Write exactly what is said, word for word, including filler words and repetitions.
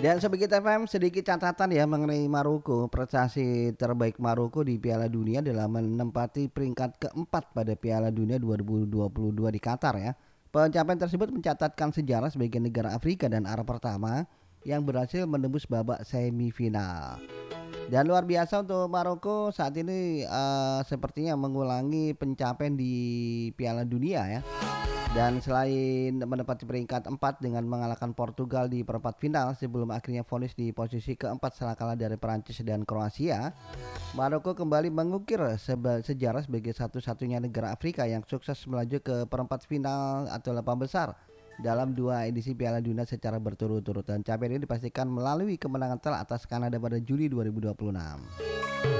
Dan Sobat F M sedikit catatan ya mengenai Maroko. Prestasi terbaik Maroko di Piala Dunia adalah menempati peringkat keempat pada Piala Dunia dua ribu dua puluh dua di Qatar ya. Pencapaian tersebut mencatatkan sejarah sebagai negara Afrika dan Arab pertama yang berhasil menembus babak semifinal. Dan luar biasa untuk Maroko saat ini uh, sepertinya mengulangi pencapaian di Piala Dunia ya. Dan selain menempati peringkat empat dengan mengalahkan Portugal di perempat final sebelum akhirnya vonis di posisi keempat setelah kalah dari Perancis dan Kroasia, Maroko kembali mengukir seba- sejarah sebagai satu-satunya negara Afrika yang sukses melaju ke perempat final atau delapan besar dalam dua edisi Piala Dunia secara berturut-turut, dan capaian ini dipastikan melalui kemenangan telak atas Kanada pada Juli dua ribu dua puluh enam.